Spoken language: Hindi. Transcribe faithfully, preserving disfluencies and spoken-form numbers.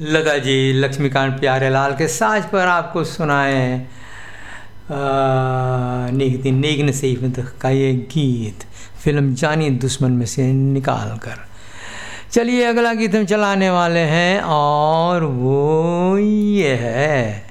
लता जी लक्ष्मीकांत प्यारेलाल के साज पर आपको सुनाए नेक दिन नेक नसीब का ये गीत फिल्म जानी दुश्मन में से निकाल कर। चलिए अगला गीत हम चलाने वाले हैं और वो ये है